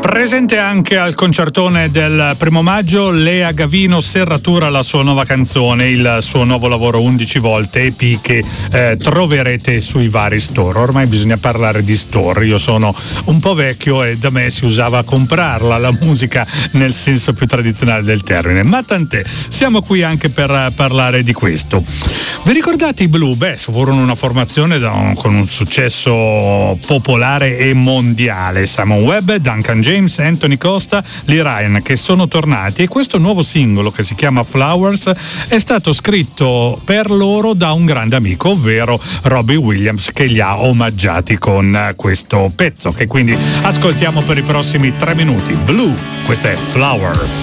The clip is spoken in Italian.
Presente anche al concertone del 1 maggio Lea Gavino, Serratura, la sua nuova canzone, il suo nuovo lavoro 11 volte EP che troverete sui vari store. Ormai bisogna parlare di store, io sono un po' vecchio e da me si usava comprarla la musica nel senso più tradizionale del termine, ma tant'è, siamo qui anche per parlare di questo. Vi ricordate i Blue? Furono una formazione con un successo popolare e mondiale. Simon Webb, Duncan James, Anthony Costa, Lee Ryan che sono tornati, e questo nuovo singolo che si chiama Flowers è stato scritto per loro da un grande amico, ovvero Robbie Williams, che li ha omaggiati con questo pezzo che quindi ascoltiamo per i prossimi 3 minuti. Blue, questa è Flowers.